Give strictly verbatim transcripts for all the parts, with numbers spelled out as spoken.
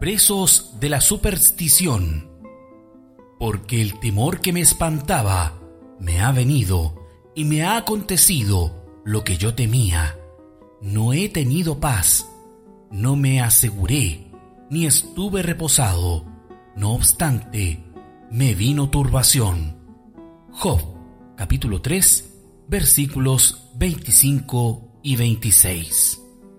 presos de la superstición, porque el temor que me espantaba me ha venido y me ha acontecido lo que yo temía. No he tenido paz, no me aseguré, ni estuve reposado. No obstante, me vino turbación. Job, capítulo tres, versículos veinticinco y veintiséis.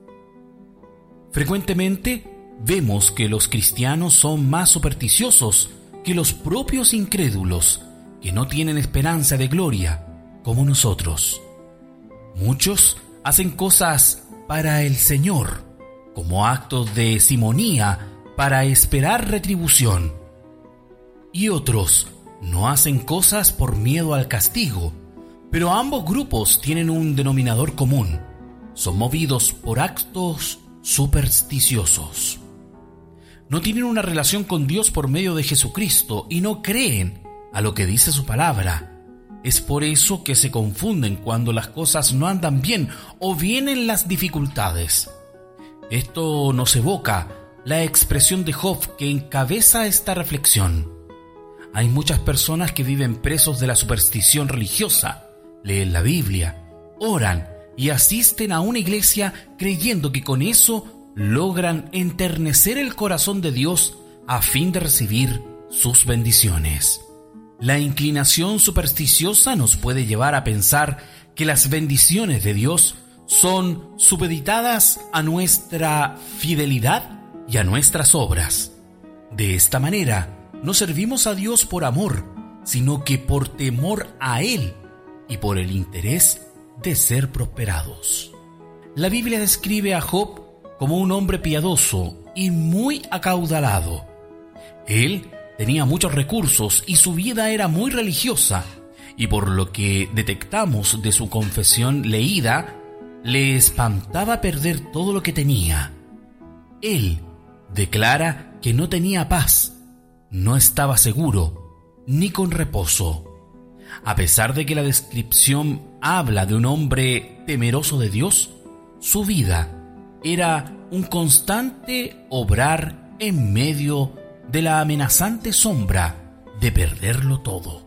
Frecuentemente vemos que los cristianos son más supersticiosos que los propios incrédulos, que no tienen esperanza de gloria, como nosotros. Muchos hacen cosas para el Señor, como actos de simonía para esperar retribución. Y otros no hacen cosas por miedo al castigo, pero ambos grupos tienen un denominador común: son movidos por actos supersticiosos. No tienen una relación con Dios por medio de Jesucristo y no creen a lo que dice su palabra. Es por eso que se confunden cuando las cosas no andan bien o vienen las dificultades. Esto nos evoca la expresión de Job que encabeza esta reflexión. Hay muchas personas que viven presos de la superstición religiosa, leen la Biblia, oran y asisten a una iglesia creyendo que con eso logran enternecer el corazón de Dios a fin de recibir sus bendiciones. La inclinación supersticiosa nos puede llevar a pensar que las bendiciones de Dios son supeditadas a nuestra fidelidad y a nuestras obras. De esta manera, no servimos a Dios por amor, sino que por temor a Él y por el interés de ser prosperados. La Biblia describe a Job como un hombre piadoso y muy acaudalado. Él tenía muchos recursos y su vida era muy religiosa, y por lo que detectamos de su confesión leída, le espantaba perder todo lo que tenía. Él declara que no tenía paz, no estaba seguro, ni con reposo. A pesar de que la descripción habla de un hombre temeroso de Dios, su vida era un constante obrar en medio de la amenazante sombra de perderlo todo.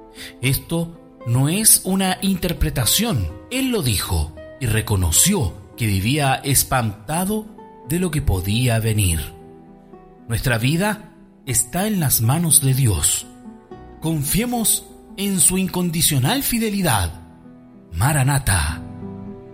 Esto no es una interpretación. Él lo dijo y reconoció que vivía espantado de lo que podía venir. Nuestra vida está en las manos de Dios. Confiemos en su incondicional fidelidad. Maranatha.